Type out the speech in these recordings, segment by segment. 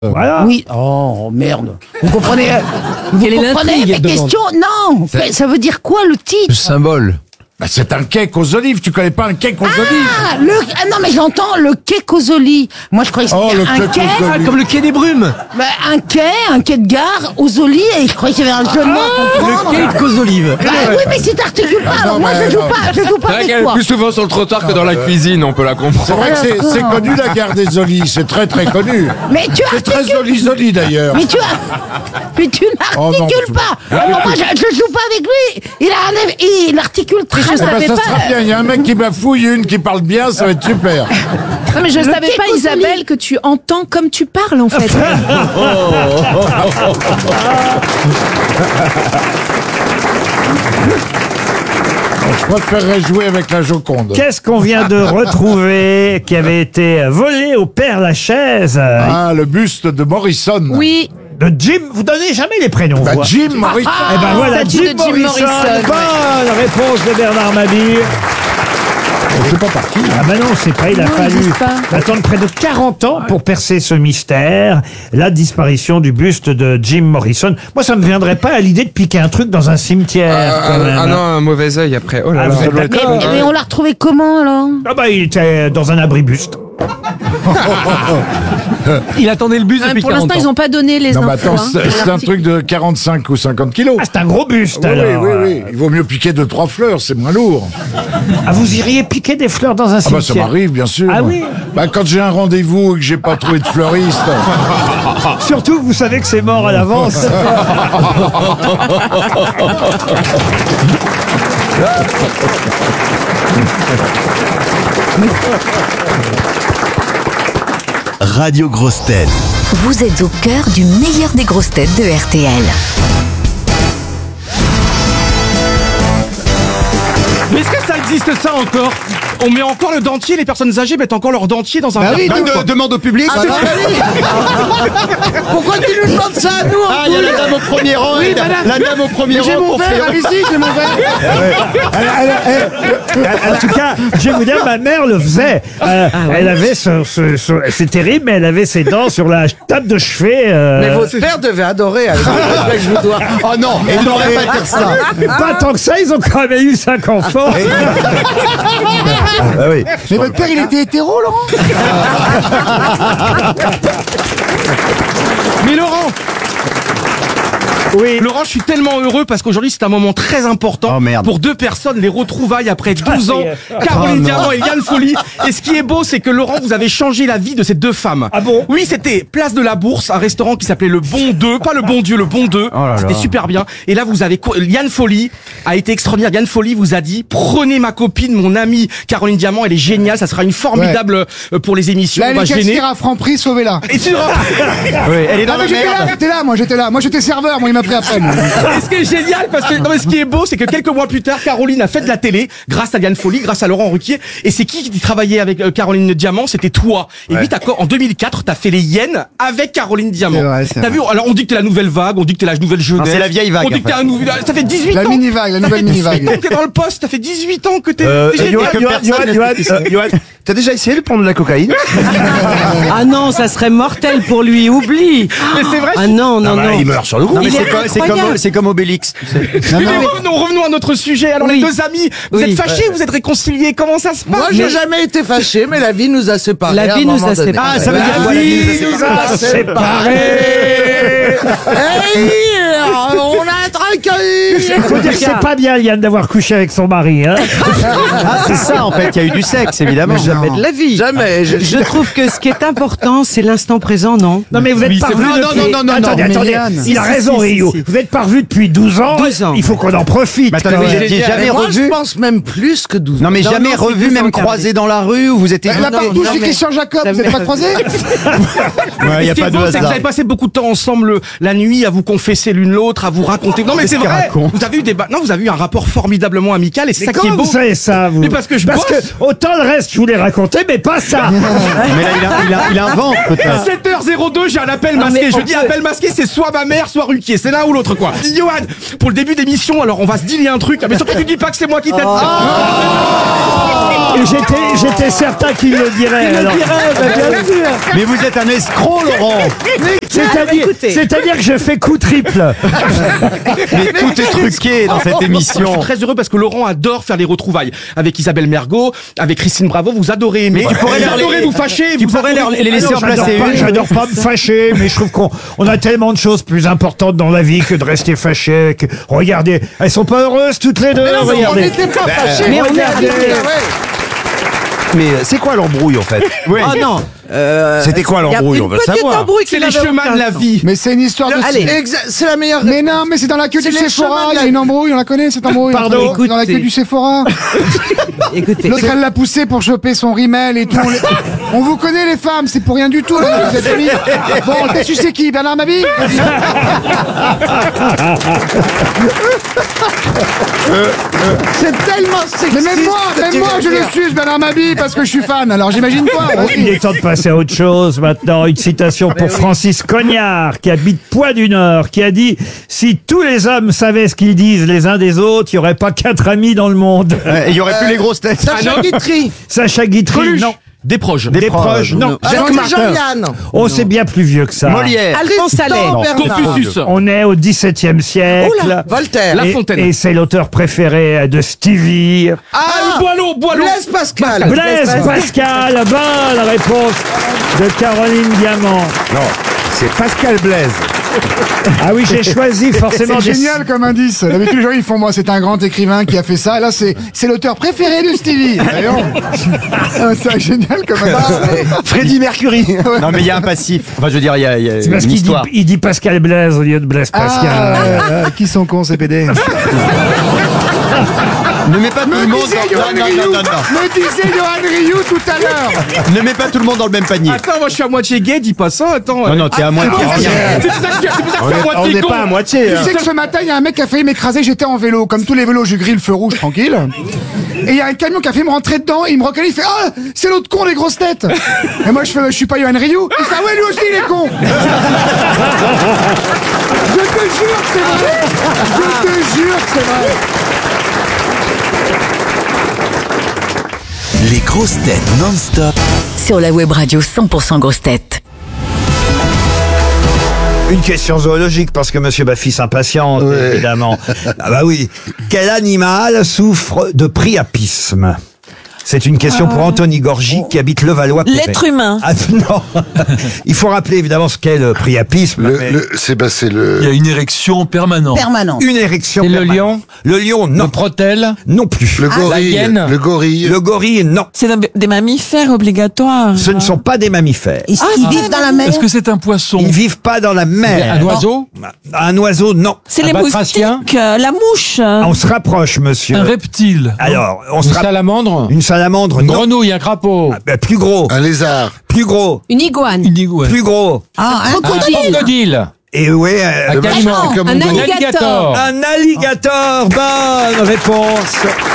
Voilà. Oui. Oh merde. Vous comprenez Quelle est l'intrigue la question? Non. Ça veut dire quoi le titre? Le symbole. Bah, c'est un cake aux olives. Tu connais pas un cake aux olives? Ah non mais j'entends le cake aux olives. Moi je croyais que c'était le un cake quai. aux olives. Comme le quai des brumes. Bah, un quai de gare aux olives et je croyais qu'il y avait un jeu de mots à comprendre. Le quai aux olives. Bah, oui mais si t'articules pas, alors non, moi mais je joue non. pas C'est vrai avec qu'elle est toi. plus souvent sur le trottoir que dans la cuisine, on peut la C'est comprendre. vrai que c'est connu la gare des olives. C'est très très connu. Mais tu C'est très articules. joli d'ailleurs. Mais tu Oh, non, n'articules pas. Alors moi je joue pas avec lui. Il articule très Eh ben, ça sera bien. Il y a un mec qui bafouille, une qui parle bien, ça va être super. Non mais je savais cake pas, aux Isabelle, olives. que tu entends comme tu parles en fait. Je préférerais jouer avec la Joconde. Qu'est-ce qu'on vient de retrouver qui avait été volé au Père Lachaise Ah, le buste de Morrison. Oui. de Jim? Vous donnez jamais les prénoms. Bah, vous. Jim Morrison. Eh ben voilà, statue Jim de Jim Morrison. Morrison, Bonne réponse de Bernard Mabille. C'est pas parti. Ah ben non, c'est pas, il a Non, il fallu existe pas. attendre près de 40 ans pour percer ce mystère, la disparition du buste de Jim Morrison. Moi, ça me viendrait pas à l'idée de piquer un truc dans un cimetière. quand même. Ah non, un mauvais œil après. Oh là Ah, là. vous êtes d'accord? Mais on l'a retrouvé comment alors? Ah bah il était dans un abribus. Il attendait le bus depuis Pour 40 l'instant, ans. ils n'ont pas donné les Non, mais infos. attends, hein. c'est un truc de 45 ou 50 kilos. Ah, c'est un gros buste Oui, alors. oui. Il vaut mieux piquer 2-3 fleurs, c'est moins lourd. Ah, vous iriez piquer des fleurs dans un Ah bah ça cimetière? m'arrive, bien sûr. Ah oui? Bah quand j'ai un rendez-vous et que j'ai pas trouvé de fleuriste. Surtout que vous savez que c'est mort à l'avance. Radio Grosses Têtes. Vous êtes au cœur du meilleur des grosses têtes de RTL. Mais est-ce que ça existe ça encore? On met encore le dentier, les personnes âgées mettent encore leur dentier dans un... Demande au public. Pourquoi tu nous demandes ça à nous? Ah, il y a la dame au premier rang. Oui, la madame. dame au premier rang. J'ai mon pour verre, faire- allez-y, j'ai mon verre. En tout cas, je vais vous dire, ma mère le faisait. Elle avait c'est terrible, mais elle avait ses dents sur la table de chevet. Mais votre père devait adorer. Alors, je vous dois. Oh non, il n'aurait pas dire ça. Pas tant que ça, ils ont quand même eu 5 enfants. Ah oui. Mais votre père, il était hétéro, Laurent? Mais Laurent, Oui. Laurent, je suis tellement heureux parce qu'aujourd'hui c'est un moment très important Oh, merde. pour deux personnes, les retrouvailles après 12 ça ans, y est. Caroline Oh, Diamant et Yann Folly. Et ce qui est beau, c'est que Laurent, vous avez changé la vie de ces deux femmes. Ah bon? Oui, c'était Place de la Bourse, un restaurant qui s'appelait Le Bon 2, pas Le Bon Dieu, Le Bon 2. Oh là C'était là. super bien. Et là, vous avez Yann Folly a été extraordinaire. Yann Folly vous a dit prenez ma copine, mon amie Caroline Diamant, elle est géniale, ça sera une formidable pour les émissions. On va gêner. à Franprix, sauvez-la. Et tu Oui, elle est dans la merde. j'étais là. Moi, j'étais serveur, moi, il m'a pris après. Et ce qui est génial, parce que non, mais ce qui est beau, c'est que quelques mois plus tard, Caroline a fait de la télé grâce à Yann Folly, grâce à Laurent Ruquier. Et c'est qui travaillait avec Caroline Diamant? C'était toi. Et oui, en 2004, t'as fait les Yens avec Caroline Diamant. C'est vrai, c'est T'as vu? Alors on dit que t'es la nouvelle vague, on dit que t'es la nouvelle jeunesse. c'est la vieille vague, On dit que t'es en fait. un nouveau. Ça fait 18 ans. mini-vague, la Ça nouvelle fait 18 mini-vague. ans que t'es dans le poste. Ça fait 18 ans que t'es. Johan, t'as déjà essayé de prendre de la cocaïne? Ah non, ça serait mortel pour lui, oublie. Mais c'est vrai. Ah non, non, non. Il meurt sur le coup. Non, mais Il est incroyable. c'est comme Obélix. Tu sais. Mais revenons à notre sujet. Alors Oui. les deux amis, vous Oui. êtes fâchés, vous êtes réconciliés. Comment ça se passe? Moi, j'ai jamais été fâché, mais la vie nous a séparés. La vie à un nous moment a donné. séparés. Ah, ça veut dire La quoi, la vie vie nous a nous a séparés. Hey, on a un traqué. Faut dire que c'est pas bien, Yann, d'avoir couché avec son mari. Hein. Ah, c'est ça en fait, il y a eu du sexe évidemment. Jamais de la vie. Jamais. Je trouve que ce qui est important, c'est l'instant présent, non? Non, mais vous êtes pas c'est revu vrai. depuis... Non, Attendez, mais attendez. Yann. Il a Si, raison, si, Rio. si. Vous êtes pas revu depuis 12 ans. 12 ans. Il faut qu'on en profite. Mais attendez, quand vous même. étiez jamais Moi, je revu? pense même plus que 12. Non mais Non, jamais non, c'est revu, 12 même ans, croisé dans la rue où vous étiez. La partouche non, de mais- Christian Jacob, vous n'êtes pas croisé? Ouais, il y a Ce qui pas est de beau, c'est que vous hasard. avez passé beaucoup de temps ensemble la nuit à vous confesser l'une l'autre, à vous raconter. Non mais c'est Qu'est-ce qu'elle vrai. raconte Vous avez eu non, vous avez eu un rapport formidablement amical et c'est Mais ça qui est comment beau. vous savez ça, vous? Mais parce que je bosse. autant le reste, je vous l'ai raconté, mais pas ça. Mais là, il invente peut-être. 7h02, j'ai un appel Non, masqué. mais Je on dis peut- appel masqué, c'est soit ma mère, soit Ruquier. C'est l'un ou l'autre, quoi. Johan, pour le début d'émission, alors on va se dealer un truc. Mais surtout, tu dis pas que c'est moi qui t'aide. J'étais certain qu'il le dirait. alors. Mais vous êtes un escroc, Laurent. C'est-à-dire que je fais coup triple. Mais tout est truqué dans cette Je suis émission. très heureux parce que Laurent adore faire les retrouvailles avec Isabelle Mergo, avec Christine Bravo. Vous adorez aimer. tu pourrais vous leur- adorez vous fâcher. tu vous pourrais adorez- les laisser en placer une. J'adore pas me fâcher, mais je trouve qu'on a tellement de choses plus importantes dans la vie que de rester fâché. Regardez, elles sont pas heureuses toutes les deux. On Regardez. n'était pas fâchés. mais on est Regardez. habitués. Mais c'est quoi l'embrouille en fait? Oh non. C'était quoi l'embrouille? On veut savoir. C'est les chemins de la vie. Mais c'est une histoire de... Allez. C'est la meilleure... Mais non, mais c'est dans la queue du Sephora, il y a une embrouille, on la connaît cette embrouille. Pardon. Dans la queue du Sephora. Écoutez. L'autre, elle l'a poussé pour choper son rimel et tout. On vous connaît les femmes, c'est pour rien du tout. Là, vous êtes amis. Bon, t'as su c'est qui, Bernard Mabille? C'est tellement sexy. Mais même moi, je le suis, ce Bernard Mabille, parce que je suis fan. Alors j'imagine pas. Il est temps de passer à autre chose maintenant. Une citation pour Francis Cognard, qui habite Poix-du-Nord, qui a dit « Si tous les hommes savaient ce qu'ils disent les uns des autres, il n'y aurait pas 4 amis dans le monde. Il y aurait plus les grosses têtes. Sacha Guitry. » Sacha Guitry, non. Des proches. Des proches, non. Jean-Yann. Oh, c'est bien plus vieux que ça. Molière. Alphonse Allais. Confucius. On est au XVIIe siècle. Voltaire. La Et- Fontaine. Et c'est l'auteur préféré de Stevie. Boileau. Blaise Pascal. Blaise Pascal, bonne réponse de Caroline Diamant. Non, c'est Pascal Blaise. Ah oui, j'ai choisi forcément C'est des... génial comme indice. D'habitude, les gens ils font moi, c'est un grand écrivain qui a fait ça. Et là, c'est l'auteur préféré de Stevie. Voyons. C'est génial comme indice. Freddie Mercury. Non, mais il y a un passif. Enfin, je veux dire, il y a C'est parce une qu'il dit, histoire. il dit Pascal Blaise au lieu de Blaise Pascal. Qui sont cons ces PD? Ne mets pas tout le monde Johan Rioux. Me disait Johan Rioux tout à l'heure. Ne mets pas tout le monde dans le même panier. Attends, moi je suis à moitié gay, dis pas ça, attends. Non, non, t'es à moitié. C'est pour ça que je suis à moitié con. moitié. Tu sais que ce matin, il y a un mec qui a failli m'écraser, j'étais en vélo. Comme tous les vélos, je grille le feu rouge, tranquille. Et il y a un camion qui a fait me rentrer dedans, il me reconnaît, il fait « Ah, c'est l'autre con, les grosses têtes !» Et moi, je fais « Je suis pas Johan Rioux !» Il fait « Ah ouais, lui aussi, il est con !» Je te jure que c'est vrai. Je te jure que c'est vrai. Les grosses têtes non-stop. Sur la web radio 100% grosses têtes. Une question zoologique, parce que Monsieur Baffy s'impatiente, évidemment. Ah bah oui. Quel animal souffre de priapisme? C'est une question pour Anthony Gorgy, qui habite Levallois-Perret. L'être humain. Ah non. Il faut rappeler évidemment ce qu'est le priapisme. mais C'est le. Il y a une érection permanente. Une érection. Et le permanente. lion? Le lion, non. Le protèle? Non plus. Le gorille. la hyène. Le gorille. Le gorille, non. C'est des mammifères obligatoires. Ce ne sont pas des mammifères. Ils vivent dans la mer. Est-ce que c'est un poisson? Ils ne vivent pas dans la mer. Un oiseau? Un oiseau, non. C'est Un les batracien? moustiques, la mouche. On se rapproche, monsieur. Un reptile? Alors, on Une se rapproche. salamandre? Une salamandre, Une non. grenouille, un crapaud? Plus gros. Un lézard. Plus gros. Une iguane. Une iguane. Plus gros. Ah, un Un crocodile. crocodile? Et oui, Un calimand? Comme Un on dit. alligator. un alligator. Bonne réponse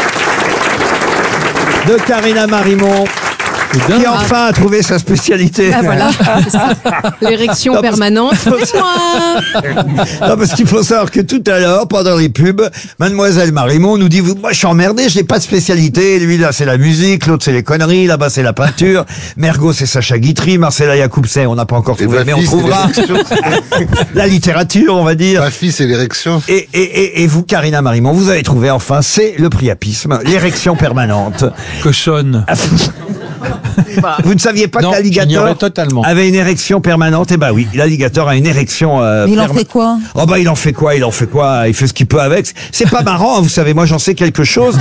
de Karina Marimont, qui enfin a trouvé sa spécialité. Ah voilà, c'est ça. L'érection Non, parce- permanente. C'est moi. Non, parce qu'il faut savoir que tout à l'heure, pendant les pubs, Mademoiselle Marimont nous dit, moi je suis emmerdé, je n'ai pas de spécialité. Lui là c'est la musique, l'autre c'est les conneries, là-bas c'est la peinture. Mergo c'est Sacha Guitry, Marcella Yacoubsey, on n'a pas encore trouvé, mais on Baffy, c'est trouvera. La littérature, on va dire. Ma fille, c'est l'érection. Et vous, Karina Marimont, vous avez trouvé enfin, c'est le priapisme, l'érection permanente. Cochonne. Vous ne saviez pas Non, que j'ignorais l'alligator totalement. avait une érection permanente? Eh ben oui, l'alligator a une érection Mais il en fait quoi? Oh bah il en fait quoi? Il fait ce qu'il peut avec. C'est pas marrant, hein, vous savez, moi j'en sais quelque chose.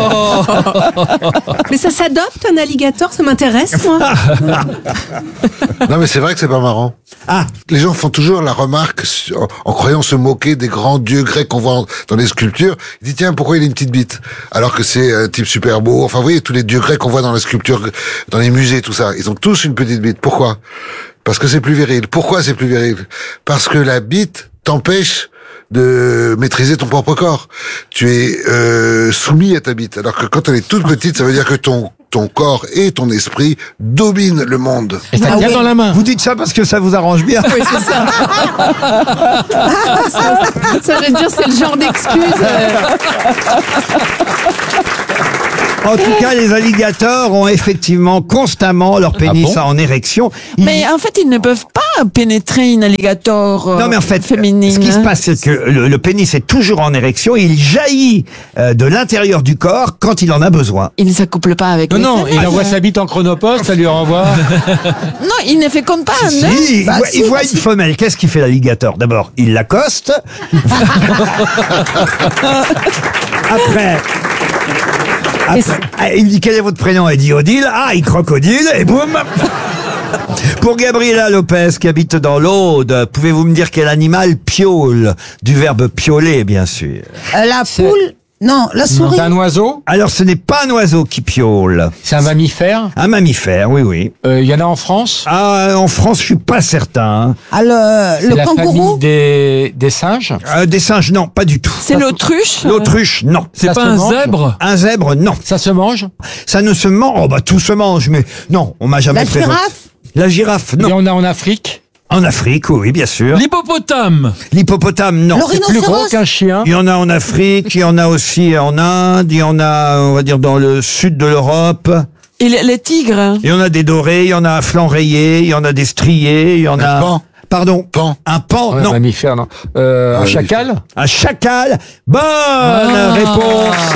Mais ça s'adopte un alligator, ça m'intéresse moi. Non, mais c'est vrai que c'est pas marrant. Ah, Les gens font toujours la remarque, en croyant se moquer des grands dieux grecs qu'on voit dans les sculptures. Ils disent, tiens, pourquoi il a une petite bite? Alors que c'est un type super beau. Enfin, vous voyez, tous les dieux grecs qu'on voit dans les sculptures, dans les musées, tout ça. Ils ont tous une petite bite. Pourquoi? Parce que c'est plus viril. Pourquoi c'est plus viril? Parce que la bite t'empêche de maîtriser ton propre corps. Tu es soumis à ta bite. Alors que quand elle est toute petite, ça veut dire que ton corps et ton esprit dominent le monde. Et ça tient dans la main. vous dites ça parce que ça vous arrange bien. Oui, c'est ça. Ça veut dire c'est le genre d'excuse. En tout cas, les alligators ont effectivement constamment leur pénis en érection. Mais en fait, ils ne peuvent pas pénétrer une alligator Non, mais en fait, féminine. ce qui se passe, c'est que le pénis est toujours en érection et il jaillit de l'intérieur du corps quand il en a besoin. Il ne s'accouple pas avec les Non, femelles. il envoie sa bite en chronopost, ça lui renvoie. Non, il ne féconde pas un Si, œuf. il voit une femelle. Qu'est-ce qu'il fait l'alligator? D'abord, il l'accoste. Après, il dit quel est votre prénom? Elle dit Odile. Ah, il crocodile et boum. Pour Gabriela Lopez qui habite dans l'Aude, pouvez-vous me dire quel animal piaule? Du verbe pioler, bien sûr. La poule. Non, la souris. C'est un oiseau? Alors, ce n'est pas un oiseau qui piaule. C'est un mammifère? Un mammifère, oui, oui. Il y en a en France? Ah, en France, je suis pas certain. Ah, le La kangourou. famille des singes? Des singes, non, pas du tout. C'est l'autruche. L'autruche, non. C'est Ça pas se un mange? zèbre? Un zèbre, non. Ça se mange? Ça ne se mange. Oh, bah, tout se mange, mais non, on m'a jamais La présenté. girafe. La girafe, Il y non. en a en Afrique? En Afrique, oui, bien sûr. L'hippopotame? L'hippopotame, non. Le Plus gros rhinocéros. qu'un chien? Il y en a en Afrique, il y en a aussi en Inde, il y en a, on va dire, dans le sud de l'Europe. Et les tigres. Il y en a des dorés, il y en a à flanc rayé, il y en a des striés, il y en a... Un pan. Pardon? Pan. Un pan, Ouais, non. mammifère, non. Un chacal? Un chacal. Bonne réponse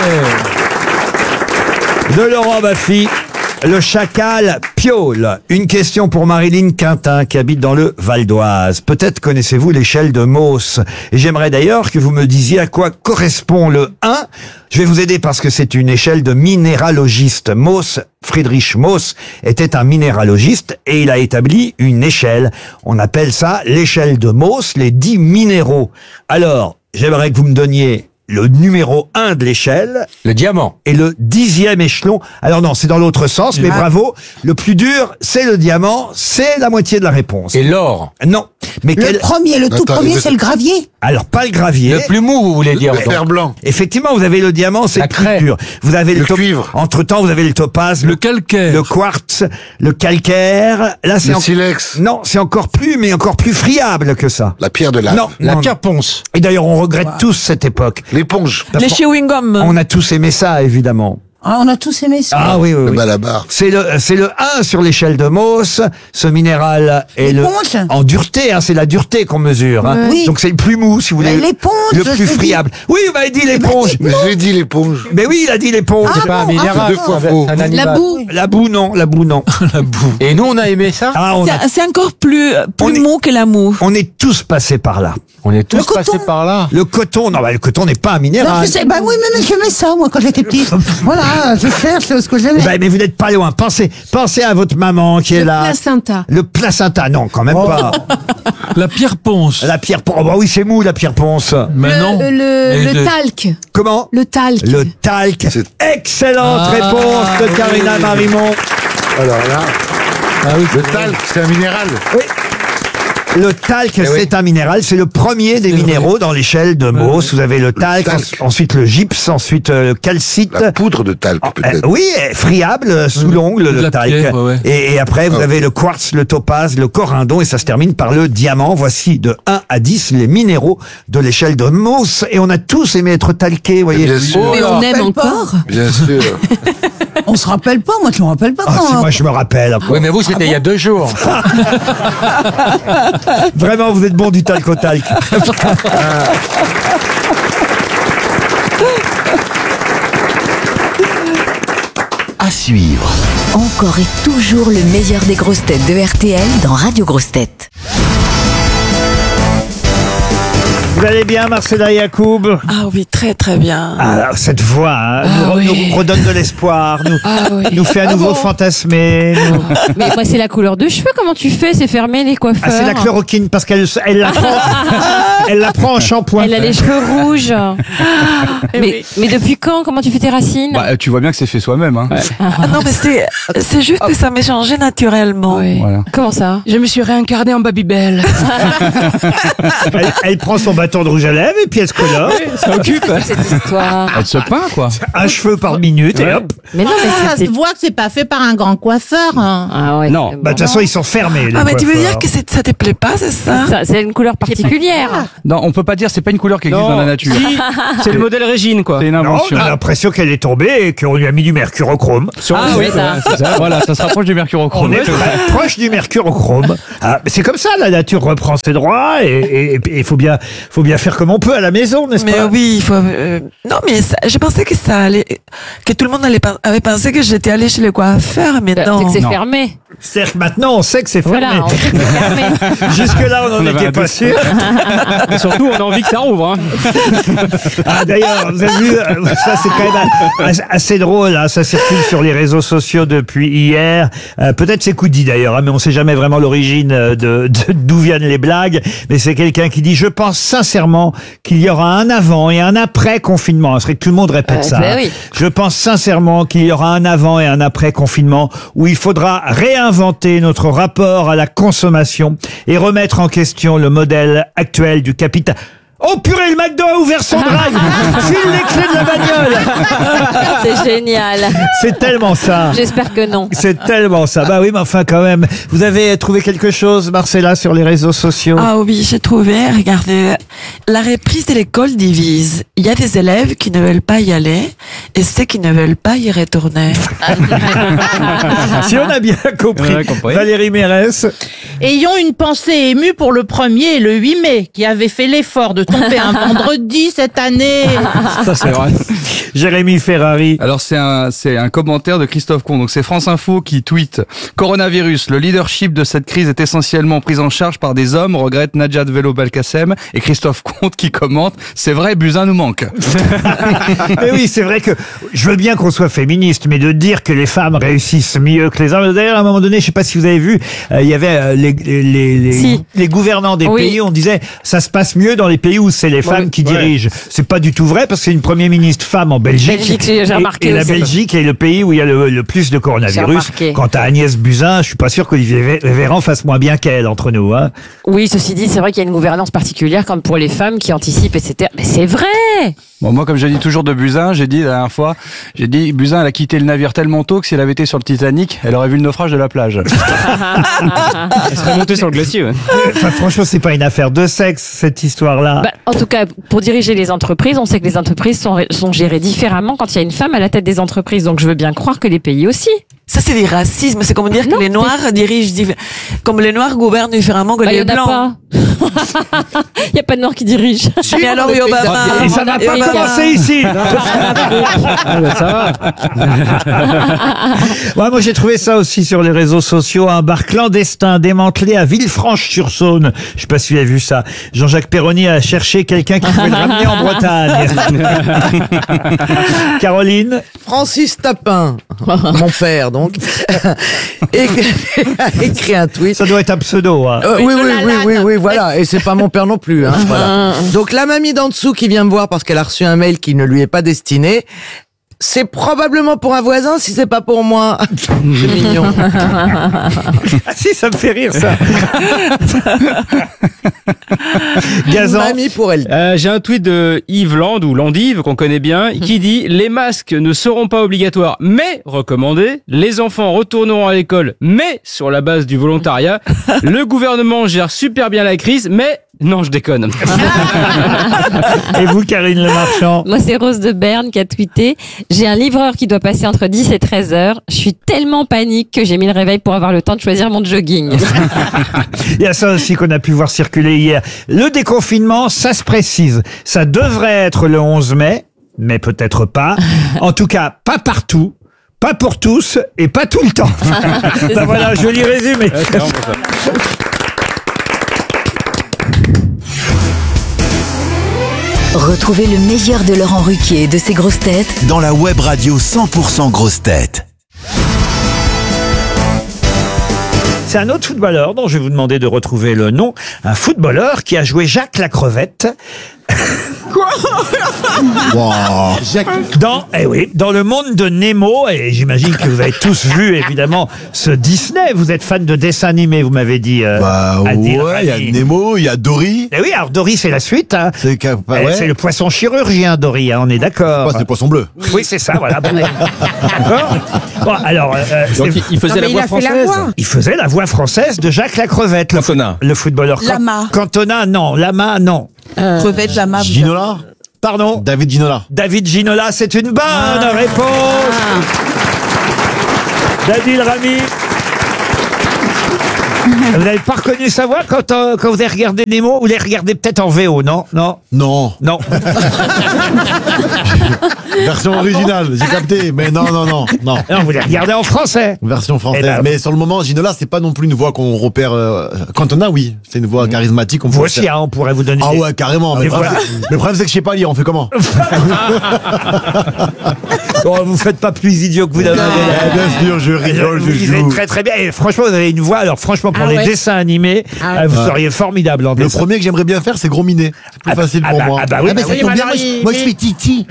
de Laurent Baffy. Le chacal piaule. Une question pour Marilyn Quintin qui habite dans le Val d'Oise. Peut-être connaissez-vous l'échelle de Mohs. Et j'aimerais d'ailleurs que vous me disiez à quoi correspond le 1. Je vais vous aider parce que c'est une échelle de minéralogiste. Mohs, Friedrich Mohs, était un minéralogiste et il a établi une échelle. On appelle ça l'échelle de Mohs, les 10 minéraux. Alors, j'aimerais que vous me donniez le numéro 1 de l'échelle. Le diamant. Et le 10e échelon. Alors non, c'est dans l'autre sens, mais bravo. Le plus dur, c'est le diamant. C'est la moitié de la réponse. Et l'or? Non. Mais Le premier, le tout Attends, premier, mais- c'est le gravier. Alors, pas le gravier. Le plus mou, vous voulez dire? Le fer blanc. Effectivement, vous avez le diamant, c'est La le plus craie. dur. Vous avez Le cuivre. Entre-temps, vous avez le topaz, Le calcaire? le quartz, le calcaire. Là, c'est Le silex. Non, c'est encore plus, mais encore plus friable que ça. La pierre de lave. Non, La non, pierre ponce. Et d'ailleurs, on regrette tous cette époque. L'éponge. Les chewing-gums. On a tous aimé ça, évidemment. Ah, on a tous aimé ça. Ah oui, oui, Le oui. malabar. C'est le 1 sur l'échelle de Mohs. Ce minéral est L'éponge. en dureté, hein, c'est la dureté qu'on mesure. Hein. Oui. Donc c'est le plus mou, si vous voulez. L'éponge, Le je plus t'ai dit. friable. Oui, vous m'avez dit l'éponge. Mais j'ai dit l'éponge. Mais oui, il a dit l'éponge. C'est pas un minéral. deux fois c'est faux. un animal. La boue. La boue, non. La boue, non. La boue. Et nous, on a aimé ça? Ah, C'est encore plus On est- mou que la moue. on est tous passés par là. On est tous Le coton. passés par là. Le coton, non, bah, le coton n'est pas un Non, minéral. je sais, bah oui, mais j'aimais ça, moi, quand j'étais petite. Voilà, je cherche ce que j'aimais. Bah, mais vous n'êtes pas loin. Pensez à votre maman qui est Le là. placenta. Le placenta, non, quand même pas. La pierre ponce? La pierre ponce. Oh, bah oui, c'est mou, la pierre ponce. Mais non. Le Mais talc. Comment? Le talc. Le talc. Excellente réponse de Karina Marimon. Alors là, le talc, c'est un minéral. Oui. Le talc, c'est un minéral. C'est le premier des minéraux dans l'échelle de Mohs. Vous avez le talc, talc. ensuite le gypse, ensuite le calcite. La poudre de talc, peut-être. Oui, friable, sous l'ongle, De le la talc. pierre, ouais. Et après, vous avez le quartz, le topaz, le corindon, et ça se termine par le diamant. Voici de 1 à 10 les minéraux de l'échelle de Mohs. Et on a tous aimé être talqués, vous voyez. Bien sûr. Mais on aime rappelle pas. encore. Bien sûr. On se rappelle pas, moi, tu me rappelles pas Ah, quand. si, moi, je me rappelle. Oui, mais vous, c'était il y a 2 jours. Vraiment, vous êtes bon du talc au talc. À suivre. Encore et toujours le meilleur des grosses têtes de RTL dans Radio Grosses Têtes. Vous allez bien, Marcella Yacoub? Ah oui, très très bien. Ah, cette voix hein, nous redonne de l'espoir, nous fait à nouveau fantasmer. Mais moi, c'est la couleur de cheveux. Comment tu fais? C'est fermé, les coiffeurs. Ah, c'est la chloroquine parce qu'elle la prend en shampoing. Elle a les cheveux rouges. Mais depuis quand? Comment tu fais tes racines? Bah, tu vois bien que c'est fait soi-même. Hein. Ah non, mais c'est juste que ça m'est changé naturellement. Voilà. Comment ça? Je me suis réincarnée en Babybel. Elle prend son bâton bâton de rouge à lèvres et puis elle se colore. Ça occupe. Cette histoire. Elle se peint, quoi. Un cheveu par minute et hop. Mais non, mais Ça se voit que c'est pas fait par un grand coiffeur. Hein. Ah ouais. Non. Bah, de toute façon, ils sont fermés. Les Ah, mais tu veux coiffeurs. dire que ça te plaît pas, c'est ça? C'est une couleur particulière. Non, on peut pas dire, c'est pas une couleur qui existe Non, dans la nature. si, c'est le modèle Régine, quoi. C'est une Non, invention. on a l'impression qu'elle est tombée et qu'on lui a mis du mercurochrome. Ah oui, ça. C'est ça, voilà, ça se rapproche du mercurochrome. On est proche du mercurochrome. Ah, mais c'est comme ça, la nature reprend ses droits et il faut bien faire comme on peut à la maison, n'est-ce Mais pas? oui, il faut. Non, mais je pensais que ça allait, que tout le monde avait pensé que j'étais allée chez le coiffeur, mais C'est non. que c'est Non. fermé. C'est-à-dire que maintenant, on sait que c'est fermé. Voilà, on sait que c'est fermé. Jusque-là, on On n'en avait était un pas doute. sûr. Et surtout, on a envie que ça rouvre. Hein. Ah, d'ailleurs, vous avez vu, ça c'est quand même assez drôle, hein, ça circule sur les réseaux sociaux depuis hier. Peut-être c'est Coudi d'ailleurs, hein, mais on sait jamais vraiment l'origine d'où viennent les blagues. Mais c'est quelqu'un qui dit: je pense sincèrement qu'il y aura un avant et un après confinement. Ce serait que tout le monde répète ça. Ben hein. oui. Je pense sincèrement qu'il y aura un avant et un après confinement où il faudra réinventer notre rapport à la consommation et remettre en question le modèle actuel du capital. Oh purée, le McDo a ouvert son drive. File les clés de la bagnole. C'est génial. C'est tellement ça. J'espère que non. C'est tellement ça. Bah oui, mais enfin quand même. Vous avez trouvé quelque chose, Marcella, sur les réseaux sociaux? Ah oui, j'ai trouvé, regardez, la reprise de l'école divise. Il y a des élèves qui ne veulent pas y aller et ceux qui ne veulent pas y retourner. Si on a bien compris. Ouais, compris. Valérie Mérès. Ayons une pensée émue pour le 1er et le 8 mai, qui avait fait l'effort de tomber un vendredi cette année. Ça, c'est vrai. Jérémy Ferrari. Alors c'est un commentaire de Christophe Comte. Donc c'est France Info qui tweet: coronavirus, le leadership de cette crise est essentiellement pris en charge par des hommes, regrette Najat Vallaud-Belkacem. Et Christophe Comte qui commente: c'est vrai, Buzyn nous manque. Mais oui, c'est vrai que je veux bien qu'on soit féministe, mais de dire que les femmes réussissent mieux que les hommes. D'ailleurs, à un moment donné, je sais pas si vous avez vu, il y avait les gouvernants des pays. On disait ça se passe mieux dans les pays où c'est les femmes qui dirigent. C'est pas du tout vrai parce que c'est une première ministre femme en Belgique. J'ai remarqué et la aussi. Belgique est le pays où il y a le plus de J'ai coronavirus. remarqué. Quant à Agnès Buzyn, je suis pas sûr qu'Olivier Véran fasse moins bien qu'elle entre nous. Hein. Oui, ceci dit, c'est vrai qu'il y a une gouvernance particulière comme pour les femmes qui anticipent, etc. Mais c'est vrai. Bon, moi, comme je dis toujours de Buzyn, j'ai dit la dernière fois, Buzyn, elle a quitté le navire tellement tôt que si elle avait été sur le Titanic, elle aurait vu le naufrage de la plage. Elle serait montée sur le glacier. Ouais. Enfin, franchement, c'est pas une affaire de sexe, cette histoire-là. Bah, en tout cas, pour diriger les entreprises, on sait que les entreprises sont gérées différemment quand il y a une femme à la tête des entreprises. Donc je veux bien croire que les pays aussi. Ça, c'est du racisme. C'est comme dire Non, que les Noirs dirigent, comme les Noirs gouvernent différemment que Bah, il y les en a Blancs. pas. Il n'y a pas de Noirs qui dirigent. Mais alors, Obama. Et ça va pas Eric, commencer ici. Ah, bah, ça va. Ouais, moi j'ai trouvé ça aussi sur les réseaux sociaux, un bar clandestin démantelé à Villefranche-sur-Saône. Je sais pas si vous avez vu ça. Jean-Jacques Perroni a cherché quelqu'un qui pouvait le ramener en Bretagne. Caroline. Francis Tapin, mon père donc, a écrit un tweet. Ça doit être un pseudo. Hein. Oui, voilà. Et c'est pas mon père non plus. Hein, voilà. Donc la mamie d'en dessous qui vient me voir parce qu'elle a reçu un mail qui ne lui est pas destiné. C'est probablement pour un voisin si c'est pas pour moi. C'est mignon. Ah si, ça me fait rire ça. Gazan. Mamie pour elle. J'ai un tweet de Yves Land, ou Landive, qu'on connaît bien, qui dit: les masques ne seront pas obligatoires, mais recommandés. Les enfants retourneront à l'école, mais sur la base du volontariat. Le gouvernement gère super bien la crise, mais... Non, je déconne. Et vous, Karine Le Marchand? Moi, c'est Rose de Berne qui a tweeté: j'ai un livreur qui doit passer entre 10 et 13 heures. Je suis tellement en panique que j'ai mis le réveil pour avoir le temps de choisir mon jogging. Il y a ça aussi qu'on a pu voir circuler hier. Le déconfinement, ça se précise. Ça devrait être le 11 mai, mais peut-être pas. En tout cas, pas partout, pas pour tous et pas tout le temps. Ben voilà, joli résumé. Retrouvez le meilleur de Laurent Ruquier et de ses grosses têtes dans la web radio 100% grosses têtes. C'est un autre footballeur dont je vais vous demander de retrouver le nom. Un footballeur qui a joué Jacques la Crevette. Dans le monde de Nemo, et j'imagine que vous avez tous vu évidemment ce Disney, vous êtes fan de dessins animés, vous m'avez dit. Il y a Nemo, il y a Dory. Eh oui, alors Dory c'est la suite. Hein. C'est le poisson chirurgien Dory, hein, on est d'accord. C'est le poisson bleu. Oui, c'est ça, voilà. Bon, alors, donc il faisait la voix française. Il faisait la voix française de Jacques Lacrevette, le footballeur. Lama. Cantona, non. Lama, non. Crevette, Lama. Ginola. Pardon? David Ginola. David Ginola, c'est une bonne réponse. Dadil Rami. Vous n'avez pas reconnu sa voix quand vous avez regardé Nemo? Vous l'avez regardé peut-être en VO, non? Non. Version originale, j'ai capté, mais non. Non, vous l'avez regardé en français. Version française. Mais sur le moment, Ginola, c'est pas non plus une voix qu'on repère. Cantona, oui, c'est une voix charismatique. Vous aussi, on pourrait vous donner. Ah ouais, carrément. Mais le problème, c'est que je sais pas lire. On fait comment? Vous faites pas plus idiot que vous l'avez. Bien sûr, je rigole, je joue. Vous très très bien. Et franchement, vous avez une voix. Alors franchement, pour les dessins animés, vous seriez formidable. Le premier que j'aimerais bien faire, c'est Gros Minet. C'est plus facile pour moi. Ça tombe bien, moi je suis Titi.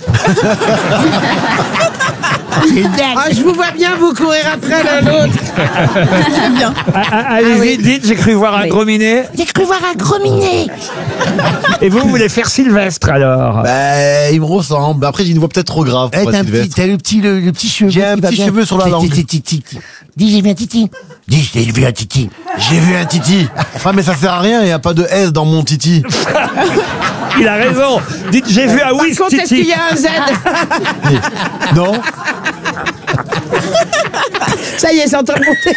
Je vous vois bien vous courir après l'un l'autre. Allez-y, dites, j'ai cru voir un Gros Minet. J'ai cru voir un Gros Minet. Et vous voulez faire Sylvestre alors? Il me ressemble. Après, j'ai une voix peut-être trop grave. T'as le petit cheveu. J'ai un petit cheveu sur la langue. Dis, j'ai vu un titi. Dis, j'ai vu un titi. J'ai vu un titi. Mais ça sert à rien, il n'y a pas de S dans mon titi. Il a raison. Dites, j'ai vu un Whis Par contre, est-ce qu'il y a un Z? Non. Ça y est, c'est en train de monter.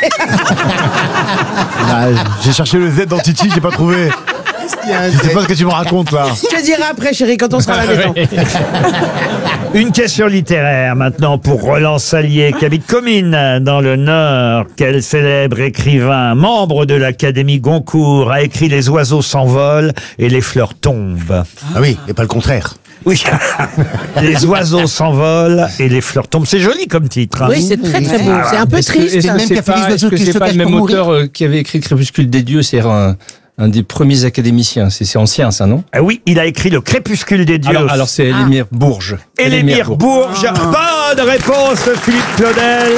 J'ai cherché le Z dans Titi, j'ai pas trouvé. Je sais pas ce que tu me racontes là. Je te dirai après, chérie, quand on sera à la maison. Une question littéraire maintenant pour Roland Salier qui habite Comines dans le Nord. Quel célèbre écrivain, membre de l'Académie Goncourt, a écrit Les oiseaux s'envolent et les fleurs tombent? Ah oui, et pas le contraire. Oui, les oiseaux s'envolent et les fleurs tombent. C'est joli comme titre. Hein. Oui, c'est très très beau. C'est un peu triste. Est-ce que c'est pas le même auteur qui avait écrit Crépuscule des dieux? C'est un des premiers académiciens. C'est ancien, ça, non? Ah oui, il a écrit Le Crépuscule des dieux. Alors c'est Élémir Bourges. Élémir Bourges. Bonne réponse, Philippe Claudel.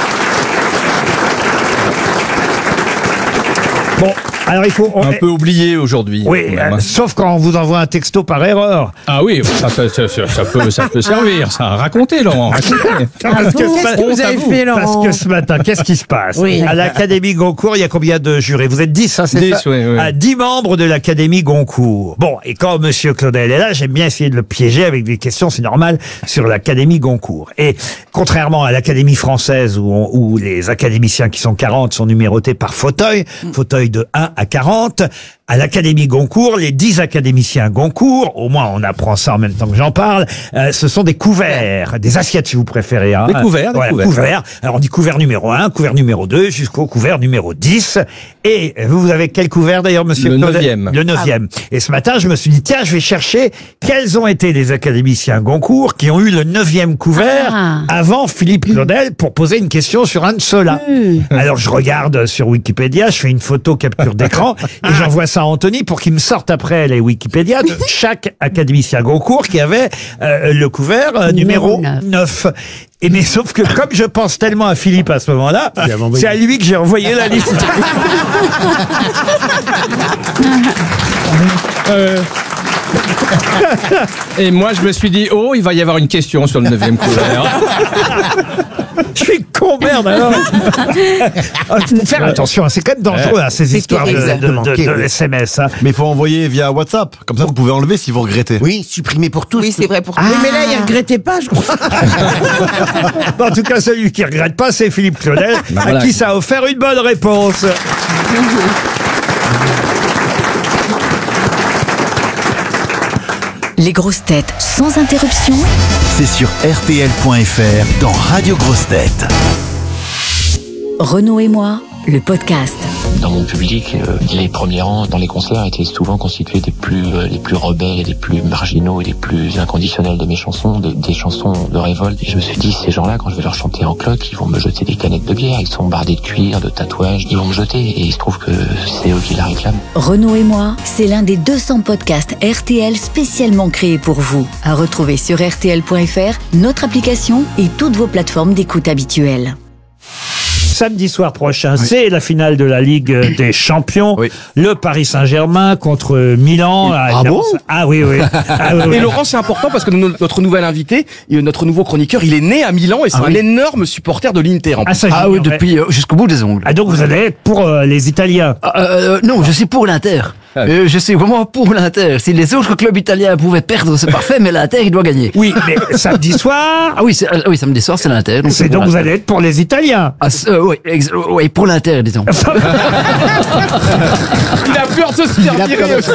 Bon, alors il faut... Un peu oublié aujourd'hui. Oui, sauf quand on vous envoie un texto par erreur. Ah oui, ça peut servir, ça. Racontez, Laurent, racontez. Qu'est-ce que vous avez fait, Laurent? Parce que ce matin, qu'est-ce qui se passe? Oui. À l'Académie Goncourt, il y a combien de jurés? Vous êtes 10, hein, c'est 10, ça? oui. 10 membres de l'Académie Goncourt. Bon, et quand Monsieur Claudel est là, j'aime bien essayer de le piéger avec des questions, c'est normal, sur l'Académie Goncourt. Et contrairement à l'Académie française où les académiciens qui sont 40 sont numérotés par fauteuil de 1 à 40, à l'Académie Goncourt, les 10 académiciens Goncourt, au moins on apprend ça en même temps que j'en parle, ce sont des couverts, des assiettes si vous préférez. Hein. Des couverts. Alors on dit couvert numéro 1, couvert numéro 2, jusqu'au couvert numéro 10. Et vous avez quel couvert d'ailleurs, monsieur? Le 9e. Le 9e. Et ce matin, je me suis dit, tiens, je vais chercher quels ont été les académiciens Goncourt qui ont eu le 9e couvert avant Philippe Claudel pour poser une question sur un de ceux-là. Alors je regarde sur Wikipédia, je fais une photo capture d'écran et j'envoie ça à Anthony pour qu'il me sorte après les Wikipédia de chaque académicien Goncourt qui avait le couvert numéro 9. Et mais sauf que comme je pense tellement à Philippe à ce moment-là, c'est à lui que j'ai envoyé la liste. Et moi, je me suis dit, il va y avoir une question sur le 9e couvert. Je suis con, merde, alors. Faire attention, c'est quand même dangereux, ces histoires de SMS. Hein. Mais il faut envoyer via WhatsApp. Comme ça, vous pouvez enlever si vous regrettez. Oui, supprimer pour tous. Oui, c'est vrai pour tous. Oui, mais là, il regrettait pas, je crois. En tout cas, celui qui regrette pas, c'est Philippe Claudel, à qui ça a offert une bonne réponse. Les grosses têtes sans interruption. C'est sur RTL.fr dans Radio Grosses Têtes. Renaud et moi, le podcast. dans mon public, les premiers rangs dans les concerts étaient souvent constitués des les plus rebelles et des plus marginaux et les plus inconditionnels de mes chansons, des chansons de révolte. Et je me suis dit, ces gens-là, quand je vais leur chanter en cloque, ils vont me jeter des canettes de bière, ils sont bardés de cuir, de tatouages, ils vont me jeter. Et il se trouve que c'est eux qui la réclament. Renaud et moi, c'est l'un des 200 podcasts RTL spécialement créés pour vous. À retrouver sur RTL.fr, notre application et toutes vos plateformes d'écoute habituelles. Samedi soir prochain, c'est la finale de la Ligue des Champions. Le Paris Saint-Germain contre Milan. Ah bon? Ah oui, oui. Ah, oui, oui. Et Laurent, c'est important parce que notre nouvel invité, notre nouveau chroniqueur, il est né à Milan et c'est un énorme supporter de l'Inter. En plus. Ah oui, depuis jusqu'au bout des ongles. Ah donc vous allez être pour les Italiens? Non, je suis pour l'Inter. Je suis vraiment pour l'Inter. Si les autres clubs italiens pouvaient perdre, c'est parfait, mais l'Inter, il doit gagner. Oui, mais samedi soir. Ah oui, samedi soir, c'est l'Inter. Donc vous allez être pour les Italiens. Oui, pour l'Inter, disons. Il a peur de se faire virer.